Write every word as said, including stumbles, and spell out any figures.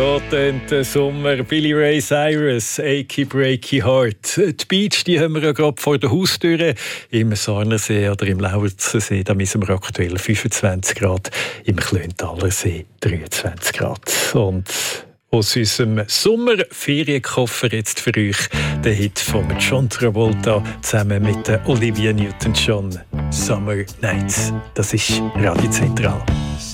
So tönt der Sommer. Billy Ray Cyrus, Achy Breaky Heart. Die Beach, die haben wir ja gerade vor der Haustür. Im Sarnersee oder im Lauersee, da müssen wir aktuell fünfundzwanzig Grad. Im Klöntaler See dreiundzwanzig Grad. Und aus unserem Sommerferienkoffer jetzt für euch der Hit von John Travolta zusammen mit Olivia Newton-John. Summer Nights. Das ist Radio Zentral.